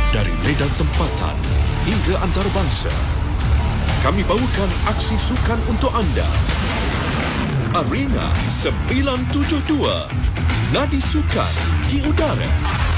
Dari medan tempatan hingga antarabangsa, kami bawakan aksi sukan untuk anda. Arena 972. Nadi sukan di udara.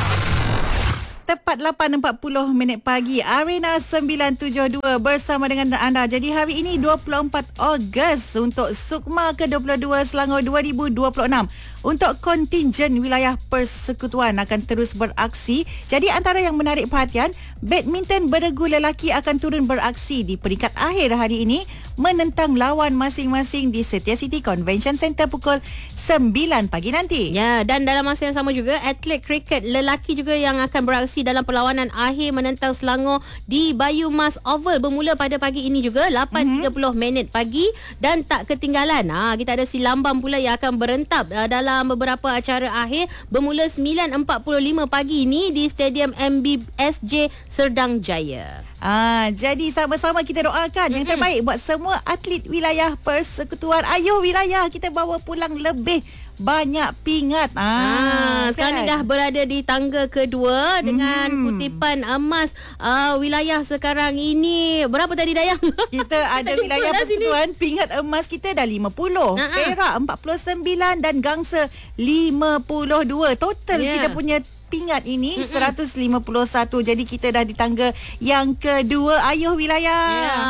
Tepat 8.40 pagi, Arena 972 bersama dengan anda. Jadi hari ini 24 Ogos untuk Sukma ke-22 Selangor 2026. Untuk kontingen wilayah persekutuan akan terus beraksi. Jadi antara yang menarik perhatian, badminton beregu lelaki akan turun beraksi di peringkat akhir hari ini menentang lawan masing-masing di Setia City Convention Centre pukul 9 pagi nanti. Ya, dan dalam masa yang sama juga, atlet kriket lelaki juga yang akan beraksi dalam perlawanan akhir menentang Selangor di Bayu Mas Oval bermula pada pagi ini juga 8.30 pagi dan tak ketinggalan. Kita ada si Lambam pula yang akan berentap dalam beberapa acara akhir bermula 9.45 pagi ini di Stadium MBSJ Serdang Jaya. Jadi sama-sama kita doakan yang terbaik buat semua atlet wilayah persekutuan. Ayo wilayah, kita bawa pulang lebih banyak pingat. Sekarang dah berada di tangga kedua dengan kutipan emas wilayah sekarang ini. Berapa tadi Dayang? Kita ada wilayah persekutuan, pingat emas kita dah 50, perak 49 dan gangsa 52. Total kita punya pingat ini 151. Jadi kita dah di tangga yang kedua. Ayuh wilayah.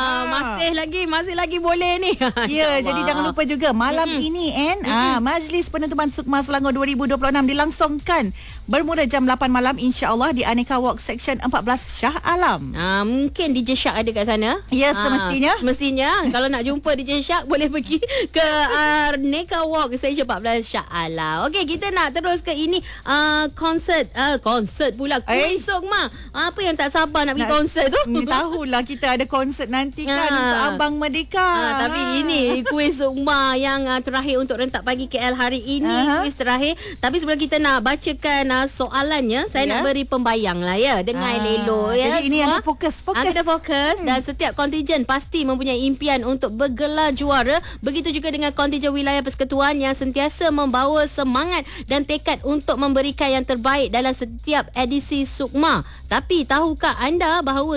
Masih lagi boleh ni. Ya, jadi jangan lupa juga malam ini Majlis Penutupan Sukma Selangor 2026 dilangsungkan bermula jam 8 malam insya-Allah di Aneka Walk Section 14 Shah Alam. Mungkin DJ Syak ada kat sana. Ya, semestinya. Kalau nak jumpa DJ Syak boleh pergi ke Aneka Walk Section 14 Shah Alam. Okey, kita nak terus ke ini konsert pula kuis Sukma. Apa yang tak sabar nak pergi konsert tu? Tahulah kita ada konsert nanti kan untuk Abang Merdeka. Tapi ini kuis Sukma yang terakhir untuk rentak pagi KL hari ini. Kuis terakhir. Tapi sebelum kita nak bacakan soalannya, saya nak beri pembayang lah ya dengan Lelo ya. Jadi ini ada fokus. Kita fokus dan setiap kontingen pasti mempunyai impian untuk bergelar juara. Begitu juga dengan kontingen wilayah persekutuan yang sentiasa membawa semangat dan tekad untuk memberikan yang terbaik dalam setiap edisi Sukma. Tapi tahukah anda bahawa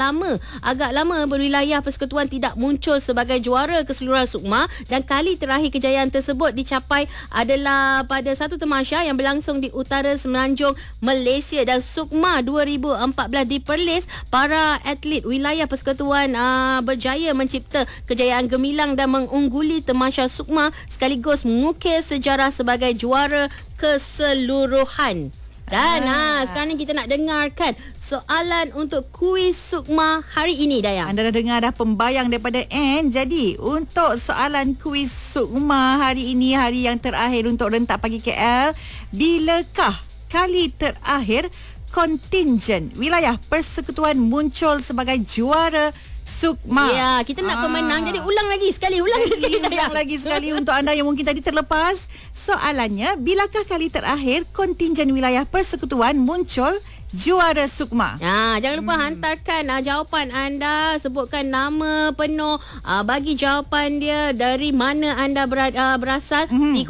agak lama berwilayah persekutuan tidak muncul sebagai juara keseluruhan Sukma dan kali terakhir kejayaan tersebut dicapai adalah pada satu tamasya yang berlangsung di utara Semenanjung Malaysia dan Sukma 2014 di Perlis. Para atlet wilayah persekutuan berjaya mencipta kejayaan gemilang dan mengungguli tamasya Sukma sekaligus mengukir sejarah sebagai juara keseluruhan. Dan sekarang ni kita nak dengarkan soalan untuk kuis Sukma hari ini, Dayang. Anda dah dengar dah pembayang daripada Anne. Jadi untuk soalan kuis Sukma hari ini, hari yang terakhir untuk rentak pagi KL, bilakah kali terakhir kontingen wilayah persekutuan muncul sebagai juara Sukma? Ya, kita nak pemenang. Jadi ulang lagi sekali untuk anda yang mungkin tadi terlepas. Soalannya, bilakah kali terakhir kontingen wilayah persekutuan muncul juara Sukma? Jangan lupa hantarkan jawapan anda, sebutkan nama penuh, bagi jawapan dia dari mana anda berasal di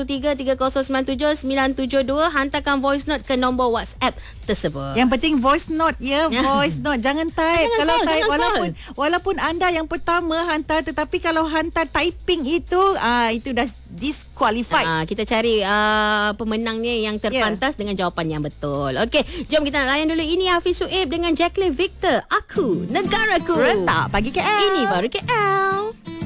0133097972. Hantarkan voice note ke nombor WhatsApp tersebut. Yang penting voice note ya, voice note, jangan type. Kalau type walaupun anda yang pertama hantar, tetapi kalau hantar typing itu dah disqualified. Kita cari pemenangnya yang terpantas dengan jawapan yang betul. Okey, jom kita nak layan dulu. Ini Hafiz Suib dengan Jacqueline Victor. Aku Negaraku. Rentak pagi KL. Ini baru KL.